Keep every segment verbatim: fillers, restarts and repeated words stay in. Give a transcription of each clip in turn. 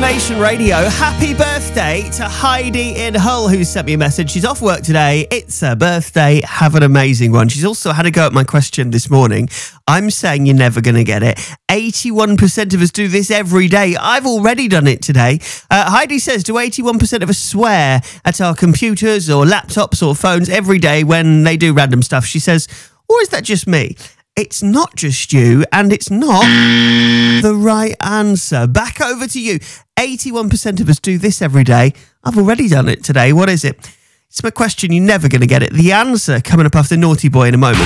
Nation Radio. Happy birthday to Heidi in Hull, who sent me a message. She's off work today. It's her birthday. Have an amazing one. She's also had a go at my question this morning. I'm saying you're never going to get it. eighty-one percent of us do this every day. I've already done it today. Uh, Heidi says, do eighty-one percent of us swear at our computers or laptops or phones every day when they do random stuff? She says, or is that just me? It's not just you, and it's not the right answer. Back over to you. eighty-one percent of us do this every day. I've already done it today. What is it? It's my question. You're never going to get it. The answer coming up after Naughty Boy in a moment.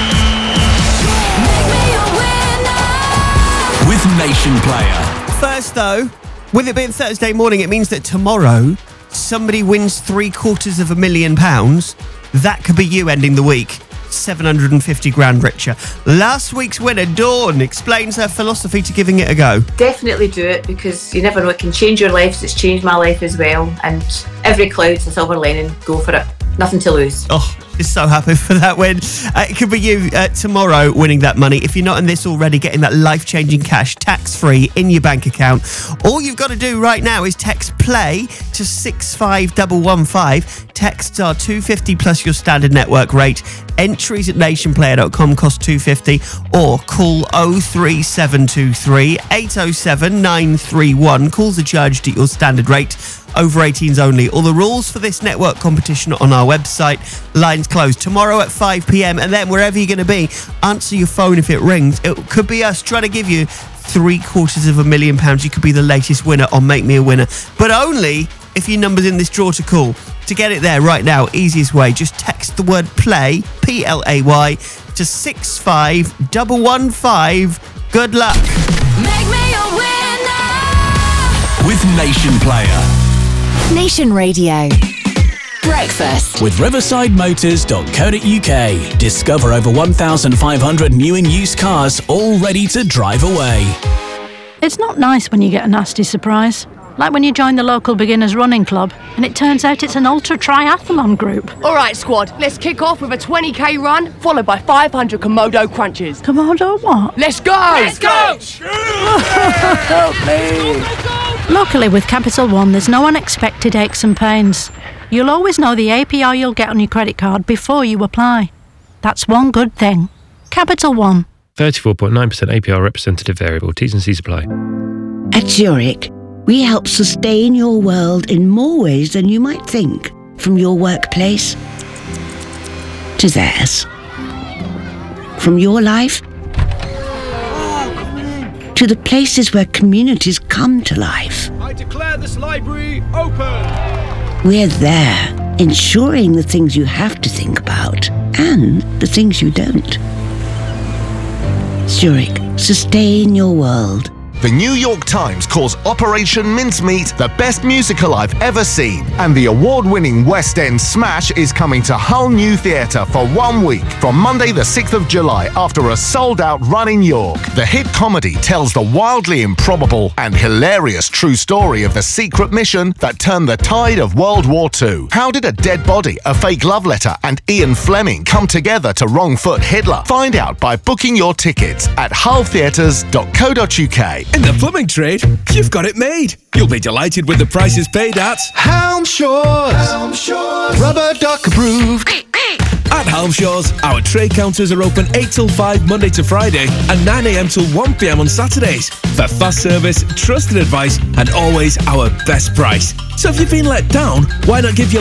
With Nation Player. First, though, with it being Thursday morning, it means that tomorrow somebody wins three quarters of a million pounds. That could be you ending the week seven hundred fifty grand richer. Last week's winner, Dawn, explains her philosophy to giving it a go. Definitely do it, because you never know, it can change your life. It's changed my life as well, and every cloud's a silver lining. Go for it. Nothing to lose. Oh, just so happy for that win. Uh, it could be you uh, tomorrow winning that money. If you're not in this already, getting that life-changing cash tax-free in your bank account. All you've got to do right now is text PLAY to six five one one five. Texts are two hundred fifty plus your standard network rate. Entries at nation player dot com cost two hundred fifty, or call oh three seven two three, eight oh seven, nine three one. Calls are charged at your standard rate. Over eighteens only. All the rules for this network competition on our website. Lines closed tomorrow at five p.m. And then wherever you're going to be, answer your phone if it rings. It could be us trying to give you three quarters of a million pounds. You could be the latest winner on Make Me a Winner. But only if your number's in this draw to call. To get it there right now, easiest way, just text the word PLAY, P L A Y, to six five one one five. Good luck. Make me a winner. With Nation Player. Nation Radio. Breakfast. With riverside motors dot co dot uk. Discover over one thousand five hundred new and used cars all ready to drive away. It's not nice when you get a nasty surprise. Like when you join the local beginners running club and it turns out it's an ultra triathlon group. All right, squad, let's kick off with a twenty k run, followed by five hundred Komodo crunches. Komodo what? Let's go! Let's go! Help me! Luckily with Capital One, there's no unexpected aches and pains. You'll always know the A P R you'll get on your credit card before you apply. That's one good thing. Capital One. thirty-four point nine percent A P R representative variable. T's and C's apply. At Zurich, we help sustain your world in more ways than you might think. From your workplace to theirs. From your life to the places where communities come to life. I declare this library open. We're there, ensuring the things you have to think about and the things you don't. Zurich, sustain your world. The New York Times calls Operation Mincemeat the best musical I've ever seen. And the award-winning West End smash is coming to Hull New Theatre for one week from Monday the sixth of July after a sold-out run in York. The hit comedy tells the wildly improbable and hilarious true story of the secret mission that turned the tide of World War Two. How did a dead body, a fake love letter and Ian Fleming come together to wrong-foot Hitler? Find out by booking your tickets at hull theatres dot co dot uk. In the plumbing trade, you've got it made. You'll be delighted with the prices paid at Helm Shores. Helm Shores. Rubber duck approved. At Helm Shores, our trade counters are open eight till five Monday to Friday and nine a.m. till one p.m. on Saturdays. For fast service, trusted advice and always our best price. So if you've been let down, why not give your